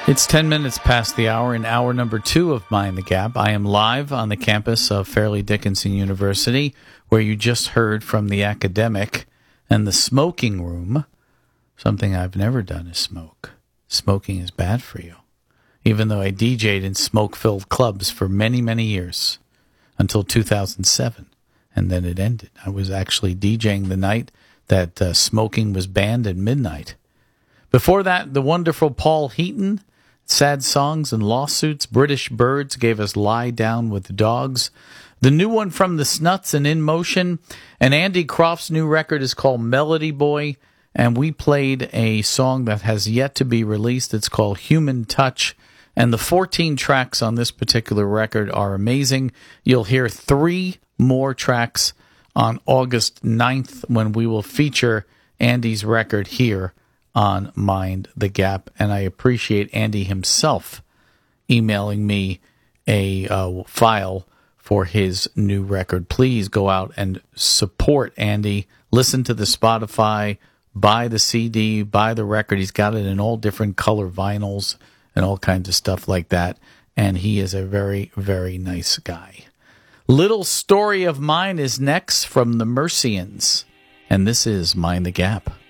It's 10 minutes past the hour in hour number 2 of Mind the Gap. I am live on the campus of Fairleigh Dickinson University, where you just heard from the academic and the smoking room. Something I've never done is smoke. Smoking is bad for you. Even though I DJ'd in smoke-filled clubs for many, many years, until 2007, and then it ended. I was actually DJing the night that smoking was banned at midnight. Before that, the wonderful Paul Heaton, Sad Songs and Lawsuits. British Birds gave us Lie Down with Dogs. The new one from the Snuts and In Motion. And Andy Croft's new record is called Melody Boy. And we played a song that has yet to be released. It's called Human Touch. And the 14 tracks on this particular record are amazing. You'll hear 3 more tracks on August 9th when we will feature Andy's record here on Mind the Gap, and I appreciate Andy himself emailing me a file for his new record. Please go out and support Andy. Listen to the Spotify, buy the CD, buy the record. He's got it in all different color vinyls and all kinds of stuff like that, and he is a very, very nice guy. Little Story of Mine is next from the Mercians, and this is Mind the Gap.